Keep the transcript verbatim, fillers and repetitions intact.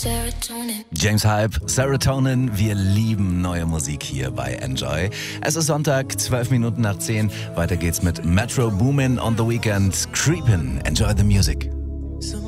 James Hype, Serotonin, wir lieben neue Musik hier bei Enjoy. Es ist Sonntag, zwölf Minuten nach zehn. Weiter geht's mit Metro Boomin on the Weekend. Creepin', enjoy the music.